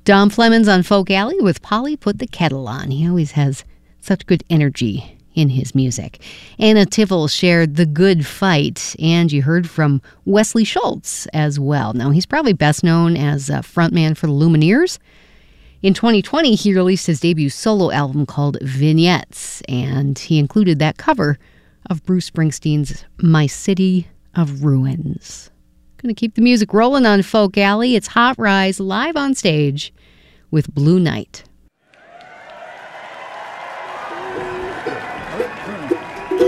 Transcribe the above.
Dom Flemons on Folk Alley with Polly Put the Kettle On. He always has such good energy in his music. Anna Tivel shared The Good Fight, and you heard from Wesley Schultz as well. Now, he's probably best known as a frontman for the Lumineers. In 2020, he released his debut solo album called Vignettes, and he included that cover of Bruce Springsteen's My City of Ruins. Going to keep the music rolling on Folk Alley. It's Hot Rise live on stage with Blue Night.